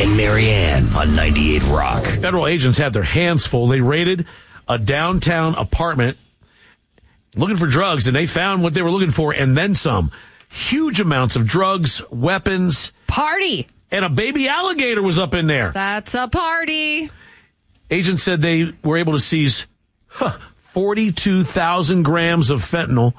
and Marianne on 98 Rock. Federal agents had their hands full. They raided a downtown apartment looking for drugs, and they found what they were looking for and then some. Huge amounts of drugs, weapons. Party. And a baby alligator was up in there. That's a party. Agents said they were able to seize 42,000 grams of fentanyl,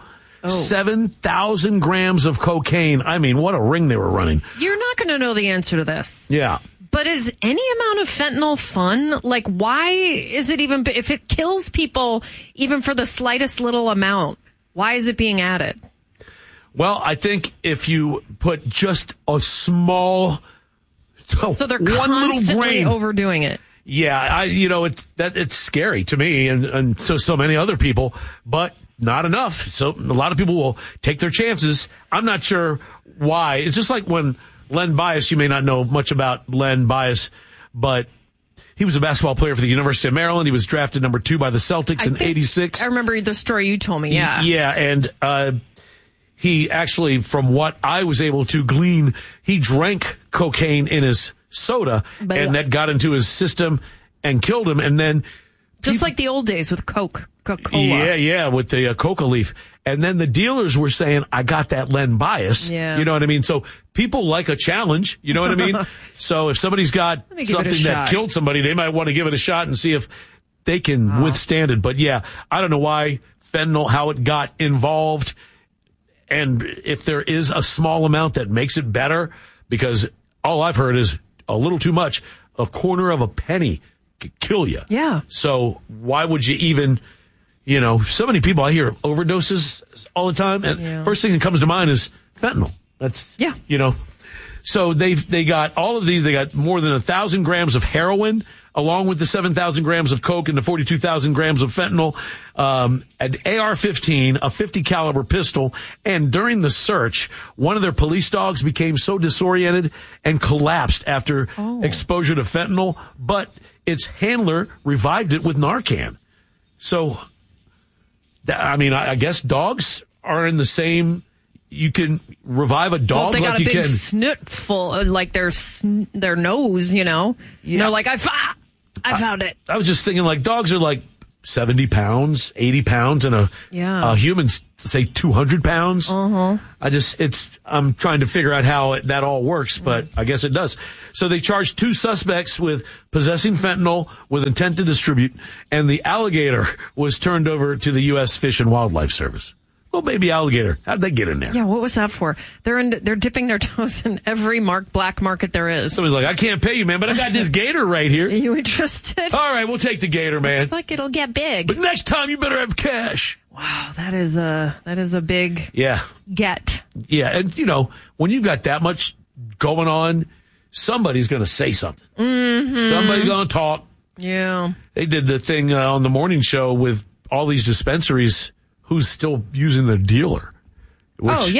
7,000 grams of cocaine. I mean, what a ring they were running. You're not going to know the answer to this. Yeah. But is any amount of fentanyl fun? Like, why is it even, if it kills people even for the slightest little amount, why is it being added? Well, I think if you put just a small, so they're constantly overdoing it. Yeah, it's scary to me and so many other people, but not enough. So a lot of people will take their chances. I'm not sure why. It's just like when Len Bias, you may not know much about Len Bias, but he was a basketball player for the University of Maryland. He was drafted number 2 by the Celtics in 86. I remember the story you told me, yeah. Yeah, and he actually, from what I was able to glean, he drank cocaine in his soda, and that got into his system and killed him. And then, just like the old days with Coca-Cola. Yeah, with the coca leaf. And then the dealers were saying, "I got that Len Bias." Yeah. You know what I mean? So people like a challenge. You know what I mean? So if somebody's got something that killed somebody, they might want to give it a shot and see if they can withstand it. But yeah, I don't know why fentanyl, how it got involved, and if there is a small amount that makes it better, because all I've heard is a little too much. A quarter of a penny could kill you. Yeah. So why would you even, so many people, I hear overdoses all the time. And first thing that comes to mind is fentanyl. That's, So they got all of these. They got more than 1,000 grams of heroin, along with the 7,000 grams of coke and the 42,000 grams of fentanyl, an AR-15, a 50 caliber pistol. And during the search, one of their police dogs became so disoriented and collapsed after exposure to fentanyl, but its handler revived it with Narcan. So, I guess dogs are in the same. You can revive a dog they got like a you big can. snoot full, like their nose, Yeah. They're like, I found it. I was just thinking, like, dogs are like 70 pounds, 80 pounds, and a human's, say, 200 pounds. I'm trying to figure out how that all works, but I guess it does. So they charged 2 suspects with possessing fentanyl with intent to distribute, and the alligator was turned over to the U.S. Fish and Wildlife Service. Well, baby alligator. How'd they get in there? Yeah, what was that for? They're dipping their toes in every black market there is. Somebody's like, I can't pay you, man, but I got this gator right here. Are you interested? All right, we'll take the gator, man. It's like it'll get big. But next time you better have cash. Wow, that is a big get. Yeah, and when you've got that much going on, somebody's going to say something. Mm-hmm. Somebody's going to talk. Yeah. They did the thing on the morning show with all these dispensaries. Who's still using the dealer? Which,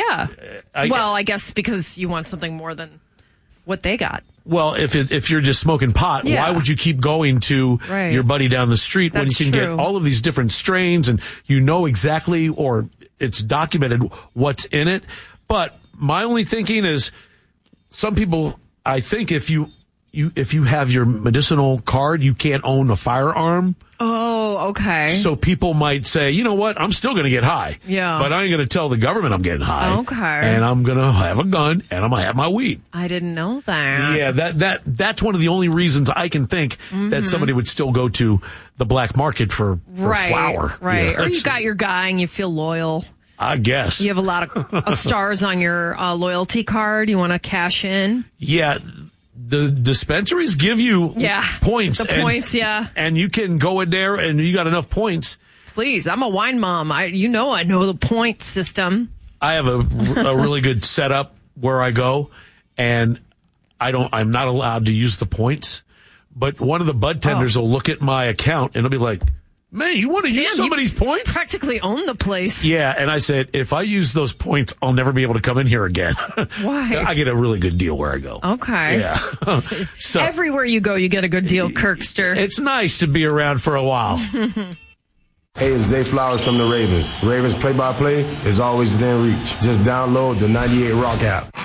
I guess because you want something more than what they got. Well, if you're just smoking pot, why would you keep going to your buddy down the street when you can get all of these different strains and exactly, or it's documented what's in it? But my only thinking is, some people, I think if you have your medicinal card, you can't own a firearm. Oh, okay. So people might say, you know what, I'm still going to get high. Yeah. But I ain't going to tell the government I'm getting high. Okay. And I'm going to have a gun, and I'm going to have my weed. I didn't know that. Yeah, that's one of the only reasons I can think that somebody would still go to the black market for flour. Right. Or you got your guy and you feel loyal. I guess. You have a lot of stars on your loyalty card. You want to cash in. Yeah. The dispensaries give you points. The points, And you can go in there and you got enough points. Please, I'm a wine mom. I know the point system. I have a really good setup where I go, and I'm not allowed to use the points. But one of the bud tenders will look at my account and it'll be like, man, you want to use somebody's points? Practically own the place. Yeah, and I said, if I use those points, I'll never be able to come in here again. Why? I get a really good deal where I go. Okay. Yeah. So everywhere you go, you get a good deal, Kirkster. It's nice to be around for a while. Hey, it's Zay Flowers from the Ravens. Ravens play-by-play is always within reach. Just download the 98 Rock app.